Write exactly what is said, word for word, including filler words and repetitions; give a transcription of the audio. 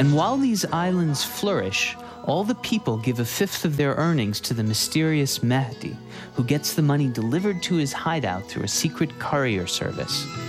And while these islands flourish, all the people give a fifth of their earnings to the mysterious Mehdi, who gets the money delivered to his hideout through a secret courier service.